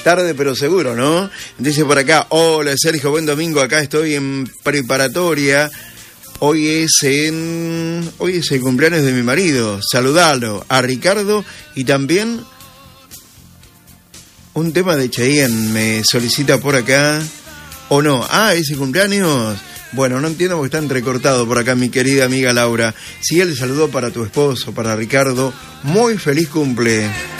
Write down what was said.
Tarde pero seguro, ¿no? Dice por acá, hola Sergio, buen domingo, acá estoy en preparatoria. Hoy es el cumpleaños de mi marido. Saludalo a Ricardo y también un tema de Chayanne me solicita por acá. ¿O no? Ah, ese cumpleaños. Bueno, no entiendo porque está entrecortado por acá mi querida amiga Laura. Sí, el saludo para tu esposo, para Ricardo. Muy feliz cumple.